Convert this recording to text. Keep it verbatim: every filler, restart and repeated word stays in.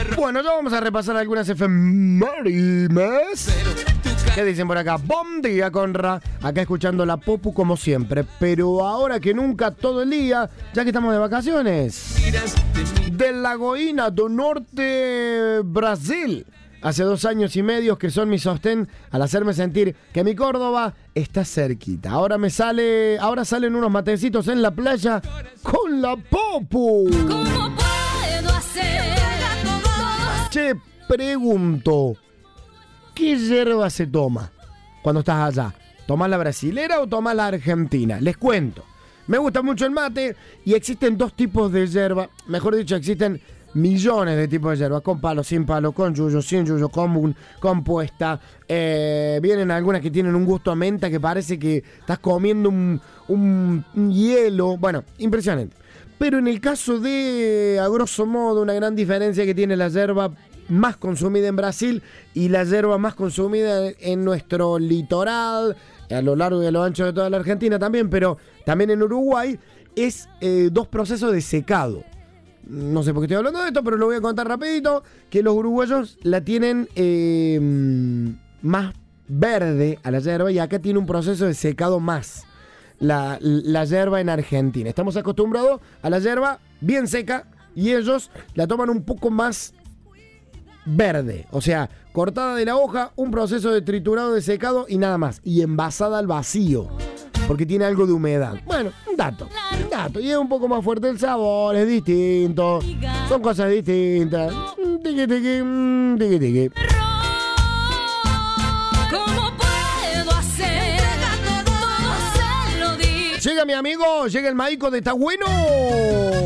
Bueno, ya vamos a repasar algunas efemérides. ¿Qué dicen por acá? Buen día, Conra. Acá escuchando la Popu como siempre. Pero ahora que nunca, todo el día, ya que estamos de vacaciones. De Lagoinha do Norte, Brasil. Hace dos años y medio que son mi sostén al hacerme sentir que mi Córdoba está cerquita. Ahora me sale, ahora salen unos matecitos en la playa con la Popu. ¿Cómo puedo hacer? Che, pregunto, ¿qué yerba se toma cuando estás allá? ¿Tomás la brasilera o tomás la argentina? Les cuento. Me gusta mucho el mate y existen dos tipos de yerba. Mejor dicho, existen millones de tipos de yerba. Con palo, sin palo, con yuyo, sin yuyo, común, compuesta. Eh, vienen algunas que tienen un gusto a menta que parece que estás comiendo un, un, un hielo. Bueno, impresionante. Pero en el caso de, a grosso modo, una gran diferencia que tiene la yerba más consumida en Brasil y la yerba más consumida en nuestro litoral, a lo largo y a lo ancho de toda la Argentina también, pero también en Uruguay, es eh, dos procesos de secado. No sé por qué estoy hablando de esto, pero lo voy a contar rapidito, que los uruguayos la tienen eh, más verde a la yerba y acá tiene un proceso de secado más. La, la yerba en Argentina. Estamos acostumbrados a la yerba bien seca y ellos la toman un poco más verde. O sea, cortada de la hoja, un proceso de triturado, de secado y nada más. Y envasada al vacío, porque tiene algo de humedad. Bueno, un dato. Un dato. Y es un poco más fuerte el sabor, es distinto. Son cosas distintas. Tiqui, tiqui, tiqui, tiqui. Llega mi amigo, llega el Maico de Está Bueno.